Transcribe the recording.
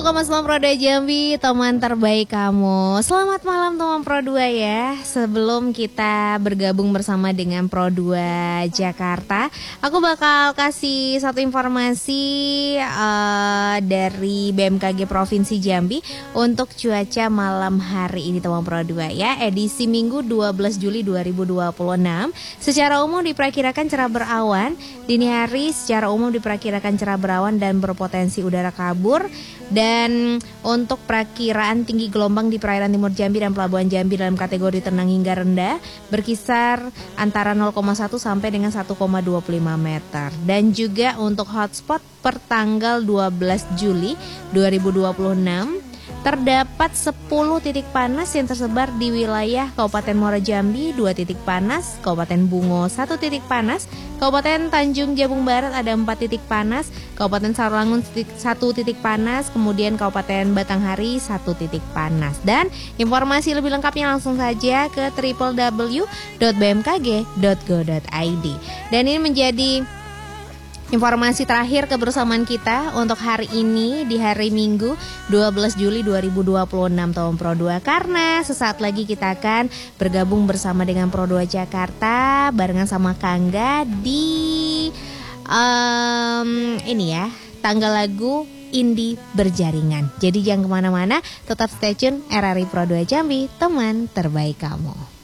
101,9 Pro 2 Jambi, teman terbaik kamu. Selamat malam teman Pro 2 ya. Sebelum kita bergabung bersama dengan Pro 2 Jakarta, aku bakal kasih satu informasi dari BMKG Provinsi Jambi untuk cuaca malam hari ini teman Pro 2 ya. Edisi Minggu 12 Juli 2026. Secara umum diperkirakan cerah berawan. Dini hari secara umum diperkirakan cerah berawan dan berpotensi udara kabur. Dan untuk perakiraan tinggi gelombang di perairan timur Jambi dan Pelabuhan Jambi dalam kategori tenang hingga rendah berkisar antara 0,1 sampai dengan 1,25 meter. Dan juga untuk hotspot per tanggal 12 Juli 2026 terdapat 10 titik panas yang tersebar di wilayah Kabupaten Muara Jambi, 2 titik panas, Kabupaten Bungo 1 titik panas, Kabupaten Tanjung Jabung Barat ada 4 titik panas, Kabupaten Sarolangun 1 titik panas, kemudian Kabupaten Batanghari 1 titik panas. Dan informasi lebih lengkapnya langsung saja ke www.bmkg.go.id. Dan ini menjadi informasi terakhir kebersamaan kita untuk hari ini di hari Minggu 12 Juli 2026 tahun Pro 2. Karena sesaat lagi kita akan bergabung bersama dengan Pro 2 Jakarta barengan sama Kangga di ini ya, tanggal lagu Indie Berjaringan. Jadi jangan kemana-mana, tetap stay tune RRI Pro 2 Jambi, teman terbaik kamu.